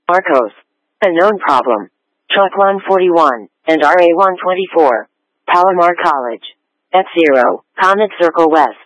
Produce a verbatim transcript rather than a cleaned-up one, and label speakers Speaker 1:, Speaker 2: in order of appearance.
Speaker 1: Arcos. A known problem. Truck one forty-one, and R A one twenty-four. Palomar College. F zero, Comet Circle West.